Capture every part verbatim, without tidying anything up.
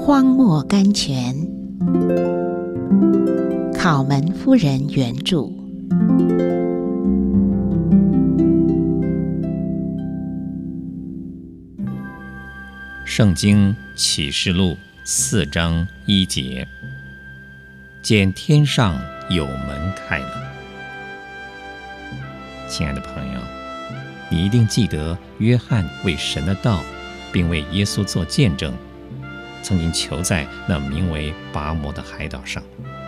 荒漠甘泉，考门夫人原著。 圣经启示录四章一节，见天上有门开了。亲爱的朋友，你一定记得约翰为神的道并为耶稣做见证，曾经囚在那名为拔摩的海岛上，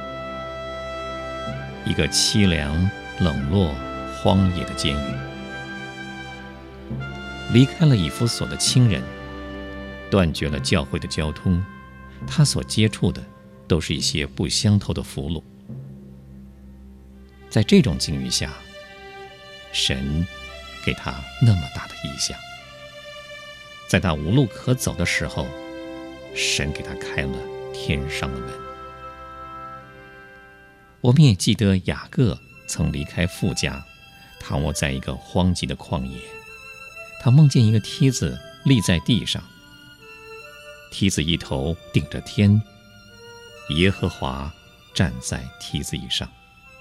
一个凄凉、冷落、荒野的监狱。离开了以弗所的亲人，断绝了教会的交通，他所接触的都是一些不相投的俘虏。在这种境遇下，神给他那么大的异象，在他无路可走的时候，神给他开了天上的门。我们也记得雅各曾离开父家，躺卧在一个荒寂的旷野，他梦见一个梯子立在地上，梯子一头顶着天，耶和华站在梯子以上。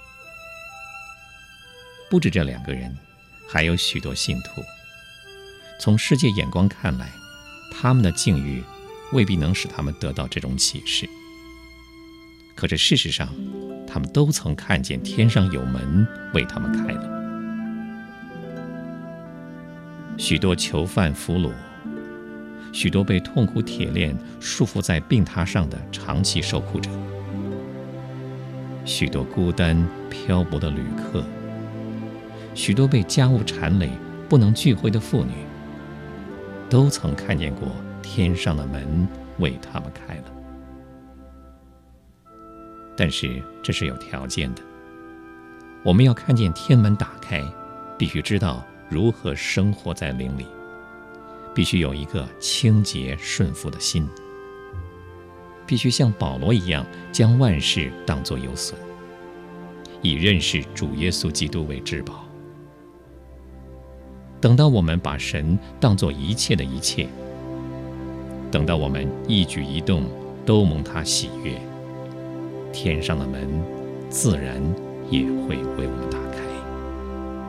不止这两个人，还有许多信徒。从世界眼光看来，他们的境遇未必能使他们得到这种启示，可是事实上，他们都曾看见天上有门为他们开了。许多囚犯俘虏，许多被痛苦铁链束缚在病榻上的长期受苦者，许多孤单漂泊的旅客，许多被家务缠累不能聚会的妇女，都曾看见过天上的门为他们开了。但是这是有条件的，我们要看见天门打开，必须知道如何生活在灵里，必须有一个清洁顺服的心，必须像保罗一样将万事当作有损，以认识主耶稣基督为至宝。等到我们把神当作一切的一切，等到我们一举一动都蒙他喜悦，天上的门自然也会为我们打开。